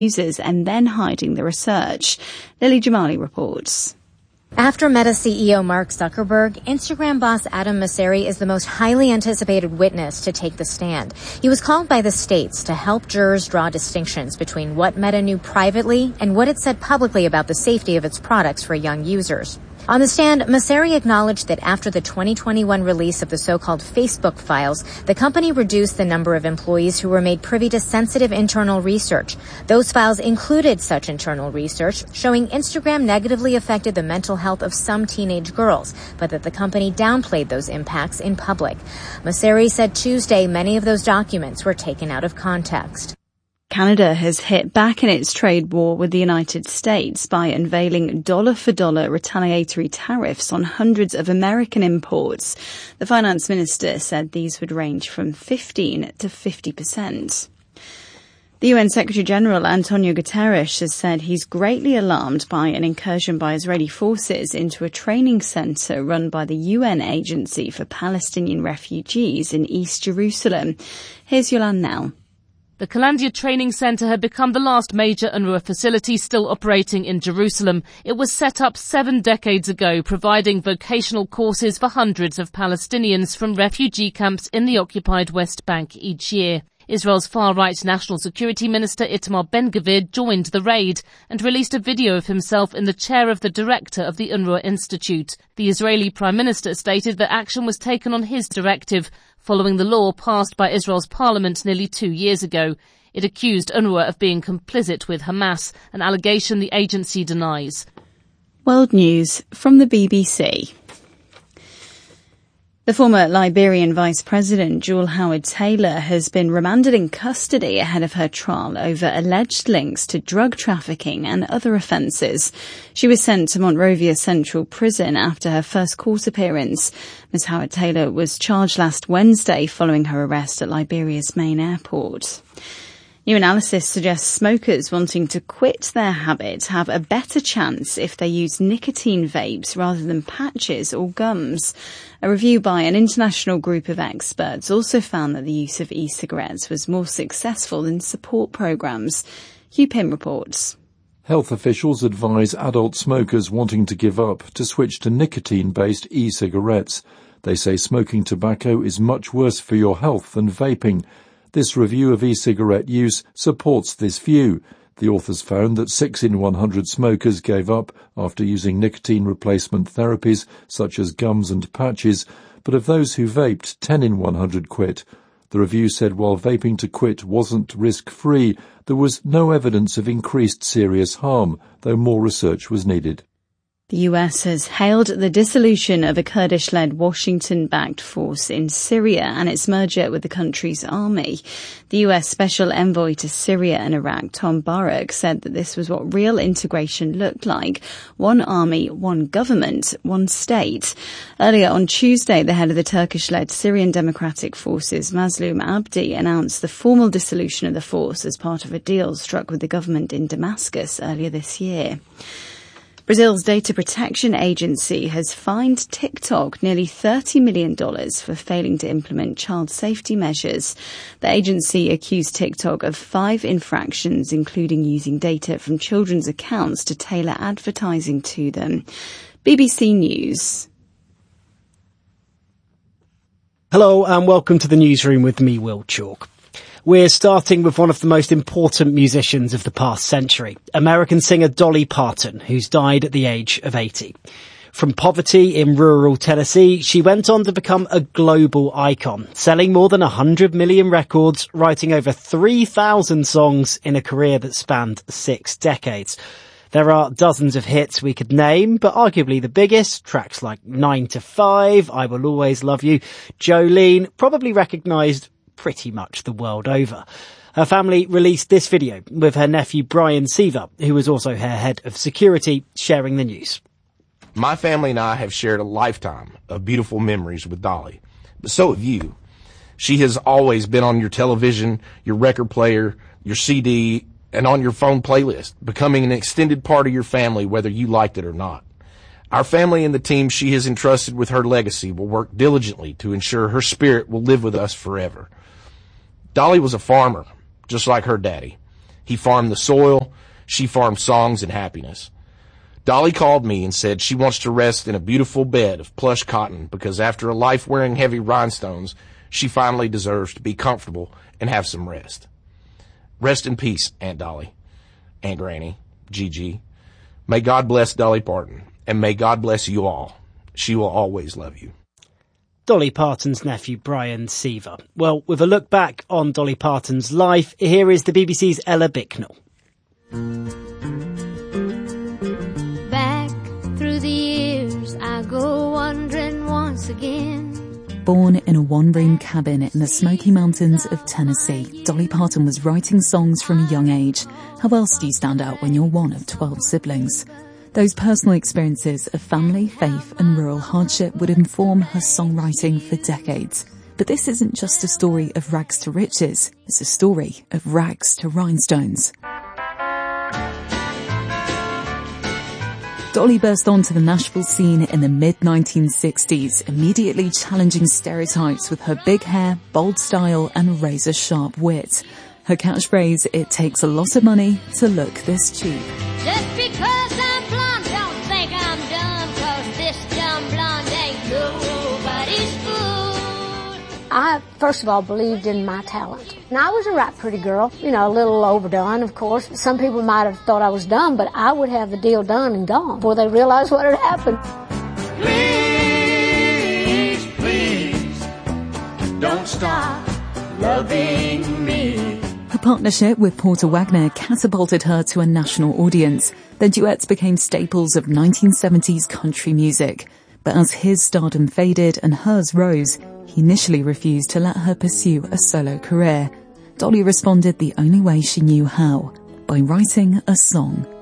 users and then hiding the research. Lily Jamali reports. After Meta CEO Mark Zuckerberg, Instagram boss Adam Mosseri is the most highly anticipated witness to take the stand. He was called by the states to help jurors draw distinctions between what Meta knew privately and what it said publicly about the safety of its products for young users. On the stand, Mosseri acknowledged that after the 2021 release of the so-called Facebook files, the company reduced the number of employees who were made privy to sensitive internal research. Those files included such internal research showing Instagram negatively affected the mental health of some teenage girls, but that the company downplayed those impacts in public. Mosseri said Tuesday many of those documents were taken out of context. Canada has hit back in its trade war with the United States by unveiling dollar-for-dollar retaliatory tariffs on hundreds of American imports. The finance minister said these would range from 15 to 50%. The UN Secretary-General Antonio Guterres has said he's greatly alarmed by an incursion by Israeli forces into a training centre run by the UN Agency for Palestinian Refugees in East Jerusalem. Here's Yolande Nell. The Kalandia Training Centre had become the last major UNRWA facility still operating in Jerusalem. It was set up 7 decades ago, providing vocational courses for hundreds of Palestinians from refugee camps in the occupied West Bank each year. Israel's far-right National Security Minister Itamar Ben-Gvir joined the raid and released a video of himself in the chair of the director of the UNRWA Institute. The Israeli Prime Minister stated that action was taken on his directive, following the law passed by Israel's parliament nearly 2 years ago. It accused UNRWA of being complicit with Hamas, an allegation the agency denies. World News from the BBC. The former Liberian Vice President, Jewel Howard Taylor, has been remanded in custody ahead of her trial over alleged links to drug trafficking and other offences. She was sent to Monrovia Central Prison after her first court appearance. Ms. Howard Taylor was charged last Wednesday following her arrest at Liberia's main airport. New analysis suggests smokers wanting to quit their habit have a better chance if they use nicotine vapes rather than patches or gums. A review by an international group of experts also found that the use of e-cigarettes was more successful than support programmes. Hugh Pym reports. Health officials advise adult smokers wanting to give up to switch to nicotine-based e-cigarettes. They say smoking tobacco is much worse for your health than vaping. This review of e-cigarette use supports this view. The authors found that 6 in 100 smokers gave up after using nicotine replacement therapies such as gums and patches, but of those who vaped, 10 in 100 quit. The review said while vaping to quit wasn't risk-free, there was no evidence of increased serious harm, though more research was needed. The US has hailed the dissolution of a Kurdish-led Washington-backed force in Syria and its merger with the country's army. The US Special Envoy to Syria and Iraq, Tom Barak, said that this was what real integration looked like. One army, one government, one state. Earlier on Tuesday, the head of the Turkish-led Syrian Democratic Forces, Mazloum Abdi, announced the formal dissolution of the force as part of a deal struck with the government in Damascus earlier this year. Brazil's Data Protection Agency has fined TikTok nearly $30 million for failing to implement child safety measures. The agency accused TikTok of 5 infractions, including using data from children's accounts to tailor advertising to them. BBC News. Hello and welcome to the newsroom with me, Will Chalk. We're starting with one of the most important musicians of the past century, American singer Dolly Parton, who's died at the age of 80. From poverty in rural Tennessee, she went on to become a global icon, selling more than 100 million records, writing over 3,000 songs in a career that spanned 6 decades. There are dozens of hits we could name, but arguably the biggest, tracks like 9 to 5, I Will Always Love You, Jolene, probably recognised pretty much the world over. Her family released this video with her nephew Brian Seaver, who was also her head of security, sharing the news. My family and I have shared a lifetime of beautiful memories with Dolly, but so have you. She has always been on your television, your record player, your CD, and on your phone playlist, becoming an extended part of your family whether you liked it or not. Our family and the team she has entrusted with her legacy will work diligently to ensure her spirit will live with us forever. Dolly was a farmer, just like her daddy. He farmed the soil. She farmed songs and happiness. Dolly called me and said she wants to rest in a beautiful bed of plush cotton because after a life wearing heavy rhinestones, she finally deserves to be comfortable and have some rest. Rest in peace, Aunt Dolly, Aunt Granny, Gigi. May God bless Dolly Parton, and may God bless you all. She will always love you. Dolly Parton's nephew, Brian Seaver. Well, with a look back on Dolly Parton's life, here is the BBC's Ella Bicknell. Back through the years, I go wandering once again. Born in a one-room cabin in the Smoky Mountains of Tennessee, Dolly Parton was writing songs from a young age. How else do you stand out when you're one of 12 siblings? Those personal experiences of family, faith and rural hardship would inform her songwriting for decades. But this isn't just a story of rags to riches, it's a story of rags to rhinestones. Dolly burst onto the Nashville scene in the mid-1960s, immediately challenging stereotypes with her big hair, bold style and razor-sharp wit. Her catchphrase, "It takes a lot of money to look this cheap." Just because I'm blonde, don't think I'm dumb, 'cause this dumb blonde ain't nobody's fool. I, first of all, believed in my talent. And I was a right pretty girl, a little overdone, of course. Some people might have thought I was dumb, but I would have the deal done and gone before they realized what had happened. Please, please, don't stop loving me. Her partnership with Porter Wagner catapulted her to a national audience. Their duets became staples of 1970s country music. But as his stardom faded and hers rose, he initially refused to let her pursue a solo career. Dolly responded the only way she knew how, by writing a song.